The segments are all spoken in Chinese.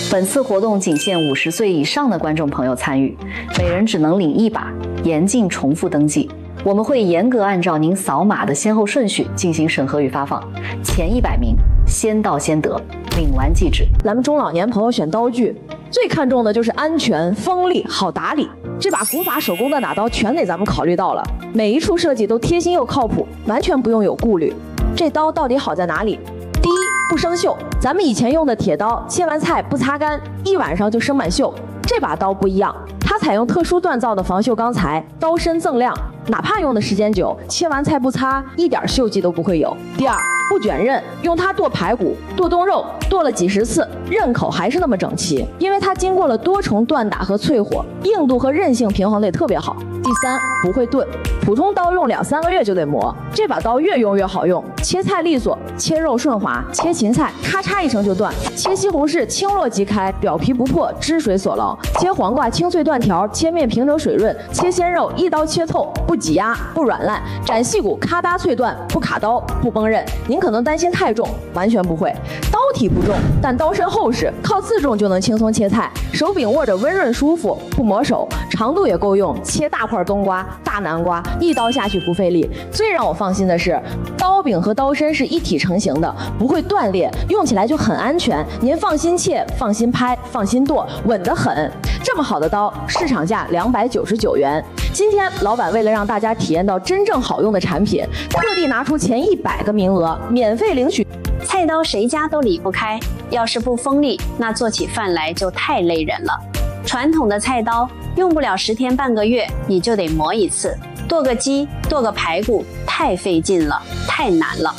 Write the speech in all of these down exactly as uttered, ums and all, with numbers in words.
本次活动仅限五十岁以上的观众朋友参与，每人只能领一把，严禁重复登记。我们会严格按照您扫码的先后顺序进行审核与发放，前一百名先到先得，领完即止。 咱们中老年朋友选刀具，最看重的就是安全、锋利、好打理。这把古法手工的打刀全给咱们考虑到了，每一处设计都贴心又靠谱，完全不用有顾虑。这刀到底好在哪里？第一，不生锈。咱们以前用的铁刀，切完菜不擦干，一晚上就生满锈。这把刀不一样，它采用特殊锻造的防锈钢材，刀身锃亮，哪怕用的时间久，切完菜不擦，一点锈迹都不会有。第二，不卷刃，用它剁排骨、剁冻肉，剁了几十次，刃口还是那么整齐，因为它经过了多重锻打和淬火，硬度和韧性平衡得特别好。第三，不会钝，普通刀用两三个月就得磨，这把刀越用越好用，切菜利索，切肉顺滑，切芹菜咔嚓一声就断，切西红柿轻落即开，表皮不破，汁水所捞，切黄瓜清脆断条，切面平整水润，切鲜肉一刀切透，不挤压，不软烂，斩细骨咔嗒脆断，不卡刀，不崩刃。您可能担心太重，完全不会，刀体不重，但刀身厚实，靠自重就能轻松切菜，手柄握着温润舒服，不磨手，长度也够用，切大块冬瓜、大南瓜，一刀下去不费力。最让我放心的是，刀柄和刀身是一体成型的，不会断裂，用起来就很安全。您放心切，放心拍，放心剁，稳得很。这么好的刀，市场价两百九十九元。今天老板为了让大家体验到真正好用的产品，特地拿出前一百个名额，免费领取。 菜刀谁家都离不开，要是不锋利，那做起饭来就太累人了。传统的菜刀用不了十天半个月，你就得磨一次，剁个鸡、剁个排骨，太费劲了，太难了。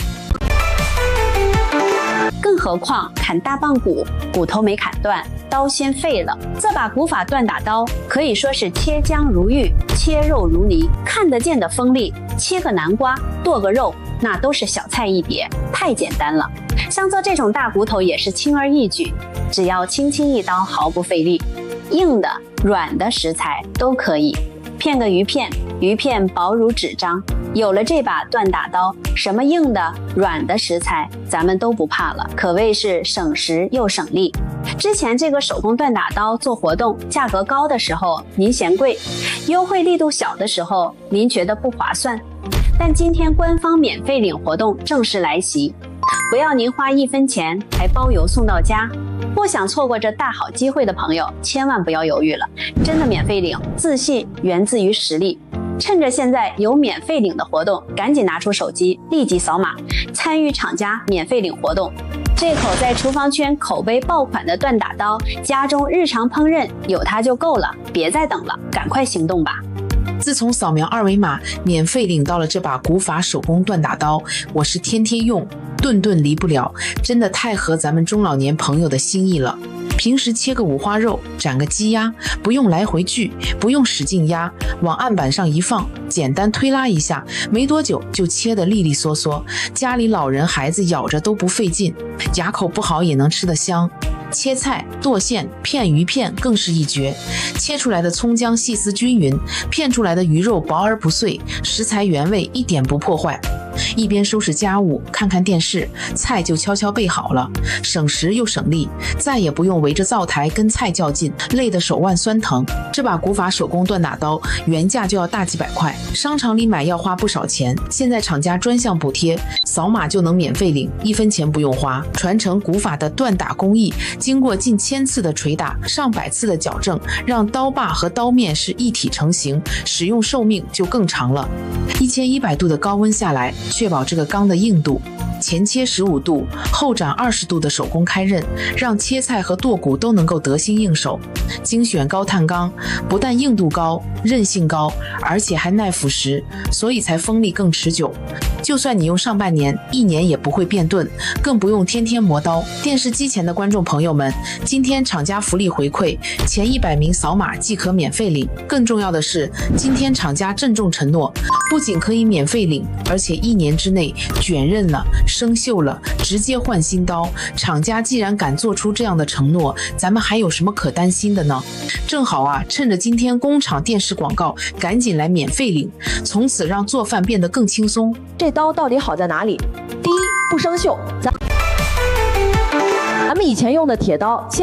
更何况砍大棒骨，骨头没砍断，刀先废了。这把古法锻打刀可以说是切姜如玉，切肉如泥，看得见的锋利。切个南瓜，剁个肉，那都是小菜一碟，太简单了。像做这种大骨头也是轻而易举，只要轻轻一刀，毫不费力。硬的、软的食材都可以，片个鱼片，鱼片薄如纸张。有了这把锻打刀，什么硬的、软的食材咱们都不怕了，可谓是省时又省力。之前这个手工锻打刀做活动价格高的时候您嫌贵，优惠力度小的时候您觉得不划算，但今天官方免费领活动正式来袭，不要您花一分钱还包邮送到家。不想错过这大好机会的朋友千万不要犹豫了，真的免费领，自信源自于实力。趁着现在有免费领的活动，赶紧拿出手机立即扫码参与厂家免费领活动。这口在厨房圈口碑爆款的锻打刀，家中日常烹饪有它就够了，别再等了，赶快行动吧。 自从扫描二维码免费领到了这把古法手工锻打刀，我是天天用，顿顿离不了，真的太合咱们中老年朋友的心意了。平时切个五花肉，斩个鸡鸭，不用来回锯，不用使劲压，往案板上一放，简单推拉一下，没多久就切得利利索索，家里老人孩子咬着都不费劲，牙口不好也能吃得香。切菜、剁馅、片鱼片更是一绝，切出来的葱姜细丝均匀，片出来的鱼肉薄而不碎，食材原味一点不破坏。一边收拾家务看看电视，菜就悄悄备好了，省时又省力，再也不用围着灶台跟菜较劲，累得手腕酸疼。这把古法手工锻打刀原价就要大几百块，商场里买要花不少钱，现在厂家专项补贴，扫码就能免费领，一分钱不用花。传承古法的锻打工艺，经过近千次的捶打，上百次的矫正，让刀把和刀面是一体成型，使用寿命就更长了。一千一百度的高温下来，确保这个钢的硬度，前切十五度，后斩二十度的手工开刃，让切菜和剁骨都能够得心应手。精选高碳钢，不但硬度高、韧性高，而且还耐腐蚀，所以才锋利更持久。就算你用上半年、一年也不会变钝，更不用天天磨刀。电视机前的观众朋友们，今天厂家福利回馈，前一百名扫码即可免费领。更重要的是，今天厂家郑重承诺，不仅可以免费领，而且一年之内卷刃了、生锈了，直接换新刀。厂家既然敢做出这样的承诺，咱们还有什么可担心的呢？正好啊，趁着今天工厂电视广告，赶紧来免费领，从此让做饭变得更轻松。 这刀到底好在哪里？第一，不生锈。咱咱们以前用的铁刀，切